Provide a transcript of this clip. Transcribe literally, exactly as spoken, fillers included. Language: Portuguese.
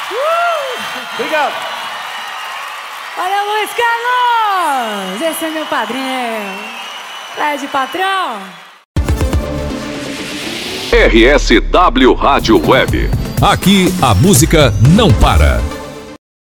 Uh! Obrigado. Olha, Luiz Carlos! Esse é meu padrinho. Fred, patrão. R S W Rádio Web. Aqui a música não para.